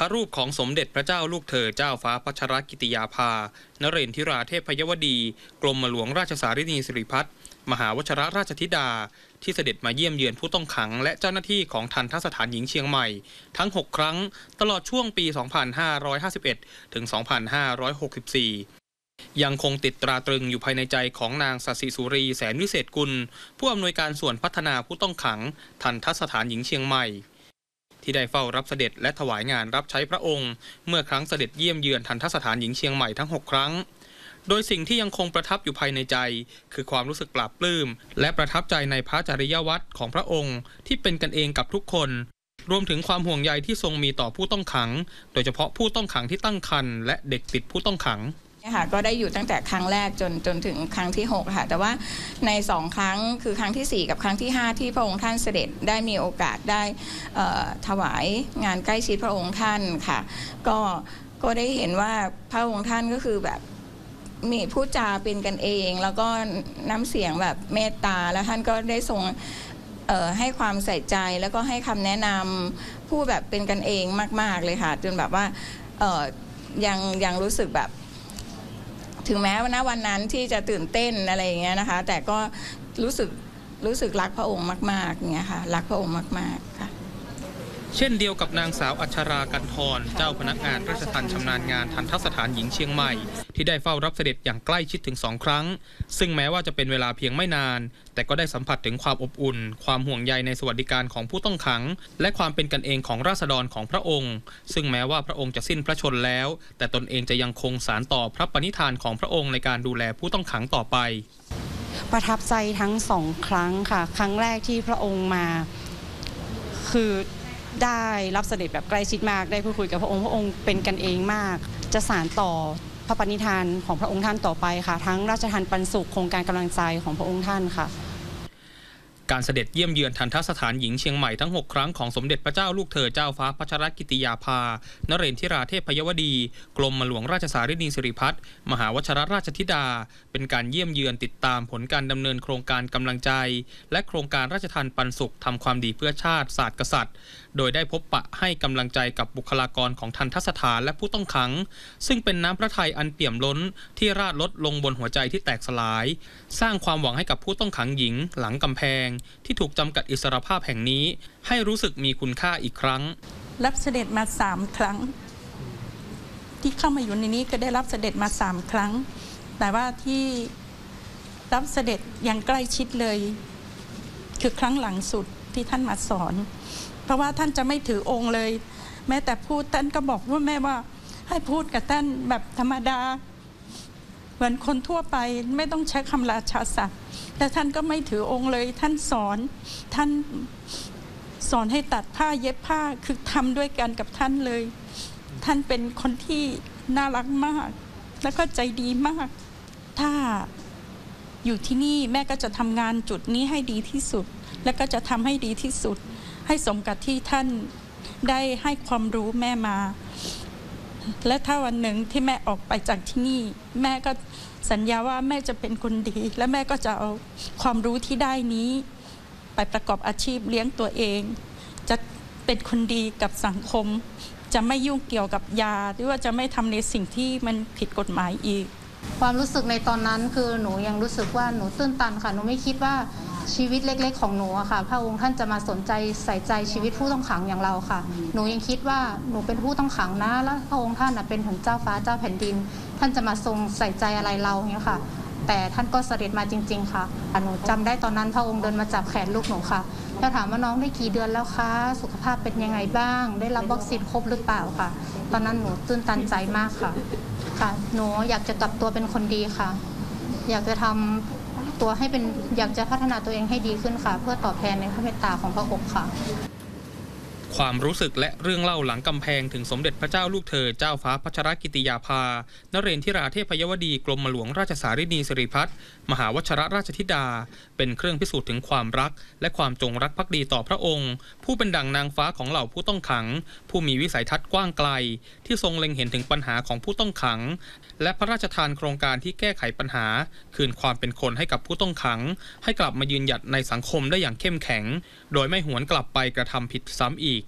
ระรูปของสมเด็จพระเจ้าลูกเธอเจ้าฟ้าพัชรกิติยาภานเรนทิราเทพยวดีกรมหลวงราชสารินีสิริพัฒน์มหาวชิรราชธิดาที่เสด็จมาเยี่ยมเยือนผู้ต้องขังและเจ้าหน้าที่ของทัณฑสถานหญิงเชียงใหม่ทั้ง6ครั้งตลอดช่วงปี 2551 ถึง 2564 ยังคงติดตราตรึงอยู่ภายในใจของนางศศิสุรีแสนวิเศษกุลผู้อำนวยการส่วนพัฒนาผู้ต้องขังทัณฑสถานหญิงเชียงใหม่ที่ได้เฝ้ารับเสด็จและถวายงานรับใช้พระองค์เมื่อครั้งเสด็จเยี่ยมเยือนทัณฑสถานหญิงเชียงใหม่ทั้ง6ครั้งโดยสิ่งที่ยังคงประทับอยู่ภายในใจคือความรู้สึกปลาบปลื้มและประทับใจในพระจริยวัตรของพระองค์ที่เป็นกันเองกับทุกคนรวมถึงความห่วงใยที่ทรงมีต่อผู้ต้องขังโดยเฉพาะผู้ต้องขังที่ตั้งครรภ์และเด็กติดผู้ต้องขังค่ะก็ได้อยู่ตั้งแต่ครั้งแรกจนถึงครั้งที่6ค่ะแต่ว่าใน2ครั้งคือครั้งที่4กับครั้งที่5ที่พระองค์ท่านเสด็จได้มีโอกาสได้ถวายงานใกล้ชิดพระองค์ท่านค่ะก็ได้เห็นว่าพระองค์ท่านก็คือแบบมีพูดจาเป็นกันเองแล้วก็น้ำเสียงแบบเมตตาแล้วท่านก็ได้ทรงให้ความใส่ใจแล้วก็ให้คำแนะนำผู้แบบเป็นกันเองมากๆเลยค่ะจนแบบว่ายังรู้สึกแบบถึงแม้ว่าณวันนั้นที่จะตื่นเต้นอะไรอย่างเงี้ยนะคะแต่ก็รู้สึกรักพระองค์มากๆเงี้ยค่ะรักพระองค์มากๆค่ะเช่นเดียวกับนางสาวอัชรากันทรเจ้าพนักงานราชทัณฑ์ชำนาญงานทัณฑสถานหญิงเชียงใหม่ที่ได้เฝ้ารับเสด็จอย่างใกล้ชิดถึง2ครั้งซึ่งแม้ว่าจะเป็นเวลาเพียงไม่นานแต่ก็ได้สัมผัสถึงความอบอุ่นความห่วงใยในสวัสดิการของผู้ต้องขังและความเป็นกันเองของราษฎรของพระองค์ซึ่งแม้ว่าพระองค์จะสิ้นพระชนม์แล้วแต่ตนเองจะยังคงสานต่อพระปณิธานของพระองค์ในการดูแลผู้ต้องขังต่อไปประทับใจทั้ง2ครั้งค่ะครั้งแรกที่พระองค์มาคือได้รับเสด็จแบบใกล้ชิดมากได้พูดคุยกับพระองค์เป็นกันเองมากจะสานต่อพระปณิธานของพระองค์ท่านต่อไปค่ะทั้งราชทานปันสุขโครงการกำลังใจของพระองค์ท่านค่ะการเสด็จเยี่ยมเยือนทัณฑสถานหญิงเชียงใหม่ทั้ง6ครั้งของสมเด็จพระเจ้าลูกเธอเจ้าฟ้าพัชรกิติยาภานเรนทิราเทพยวดีกรมหลวงราชสารินีสิริพัฒน์มหาวชิรราชธิดาเป็นการเยี่ยมเยือนติดตามผลการดำเนินโครงการกำลังใจและโครงการราชทานปันสุขทำความดีเพื่อชาติศาสตร์กษัตริย์โดยได้พบปะให้กำลังใจกับบุคลากรของทัณฑสถานและผู้ต้องขังซึ่งเป็นน้ำพระทัยอันเปี่ยมล้นที่ราดลดลงบนหัวใจที่แตกสลายสร้างความหวังให้กับผู้ต้องขังหญิงหลังกำแพงที่ถูกจำกัดอิสรภาพแห่งนี้ให้รู้สึกมีคุณค่าอีกครั้งรับเสด็จมา3ครั้งที่เข้ามาอยู่ในนี้ก็ได้รับเสด็จมา3ครั้งแต่ว่าที่รับเสด็จอย่างใกล้ชิดเลยคือครั้งหลังสุดที่ท่านมาสอนเพราะว่าท่านจะไม่ถือองค์เลยแม้แต่พูดท่านก็บอกว่าแม่ว่าให้พูดกับท่านแบบธรรมดาเหมือนคนทั่วไปไม่ต้องใช้คำราชาศัพท์แต่ท่านก็ไม่ถือองค์เลยท่านสอนให้ตัดผ้าเย็บผ้าคือทำด้วยกันกับท่านเลยท่านเป็นคนที่น่ารักมากแล้วก็ใจดีมากถ้าอยู่ที่นี่แม่ก็จะทำงานจุดนี้ให้ดีที่สุดและก็จะทำให้ดีที่สุดให้สมกับที่ท่านได้ให้ความรู้แม่มาและถ้าวันหนึ่งที่แม่ออกไปจากที่นี่แม่ก็สัญญาว่าแม่จะเป็นคนดีและแม่ก็จะเอาความรู้ที่ได้นี้ไปประกอบอาชีพเลี้ยงตัวเองจะเป็นคนดีกับสังคมจะไม่ยุ่งเกี่ยวกับยาหรือว่าจะไม่ทำในสิ่งที่มันผิดกฎหมายอีกความรู้สึกในตอนนั้นคือหนูยังรู้สึกว่าหนูตื้นตันค่ะหนูไม่คิดว่าชีวิตเล็กๆของหนูอะค่ะพระองค์ท่านจะมาสนใจใส่ใจชีวิตผู้ต้องขังอย่างเราค่ะหนูยังคิดว่าหนูเป็นผู้ต้องขังนะแล้วพระองค์ท่านเป็นถึงเจ้าฟ้าเจ้าแผ่นดินท่านจะมาทรงใส่ใจอะไรเราอย่างเงี้ยค่ะแต่ท่านก็เสด็จมาจริงๆค่ะหนูจำได้ตอนนั้นพระองค์เดินมาจับแขนลูกหนูค่ะแล้วถามว่าน้องได้กี่เดือนแล้วคะสุขภาพเป็นยังไงบ้างได้รับวัคซีนครบหรือเปล่าค่ะตอนนั้นหนูตื้นตันใจมากค่ะหนูอยากจะกลับตัวเป็นคนดีค่ะอยากจะทำตัวให้เป็นอยากจะพัฒนาตัวเองให้ดีขึ้นค่ะเพื่อตอบแทนในพระเมตตาของพระองค์ค่ะความรู้สึกและเรื่องเล่าหลังกำแพงถึงสมเด็จพระเจ้าลูกเธอเจ้าฟ้าพัชรกิติยาภานเรนทิราเทพยวดีกรมหลวงราชสารินีสิริพัฒน์มหาวชิรราชธิดาเป็นเครื่องพิสูจน์ถึงความรักและความจงรักภักดีต่อพระองค์ผู้เป็นดั่งนางฟ้าของเหล่าผู้ต้องขังผู้มีวิสัยทัศน์กว้างไกลที่ทรงเล็งเห็นถึงปัญหาของผู้ต้องขังและพระราชทานโครงการที่แก้ไขปัญหาคืนความเป็นคนให้กับผู้ต้องขังให้กลับมายืนหยัดในสังคมได้อย่างเข้มแข็งโดยไม่หวนกลับไปกระทำผิดซ้ำอีก